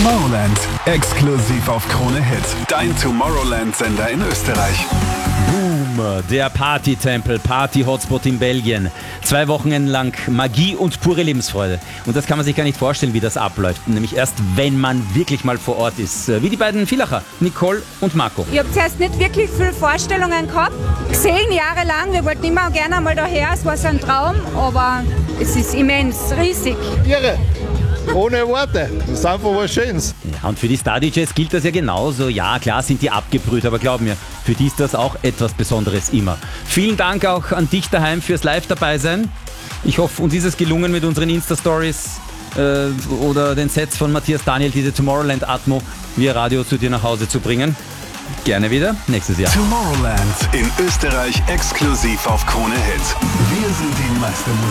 Tomorrowland, exklusiv auf Krone Hit. Dein Tomorrowland-Sender in Österreich. Boom, der Party-Tempel, Party-Hotspot in Belgien. 2 Wochenenden lang Magie und pure Lebensfreude. Und das kann man sich gar nicht vorstellen, wie das abläuft. Nämlich erst, wenn man wirklich mal vor Ort ist. Wie die beiden Villacher, Nicole und Marco. Ich habe zuerst nicht wirklich viele Vorstellungen gehabt. 10 Jahre lang, wir wollten immer gerne mal daher, es war so ein Traum, aber es ist immens, riesig. Irre. Ohne Worte. Das ist einfach was Schönes. Ja, und für die Star-DJs gilt das ja genauso. Ja, klar sind die abgebrüht, aber glaub mir, für die ist das auch etwas Besonderes immer. Vielen Dank auch an dich daheim fürs Live dabei sein. Ich hoffe, uns ist es gelungen, mit unseren Insta-Stories oder den Sets von Matthias Daniel diese Tomorrowland-Atmo via Radio zu dir nach Hause zu bringen. Gerne wieder nächstes Jahr. Tomorrowland in Österreich exklusiv auf Krone Hit. Wir sind die Meister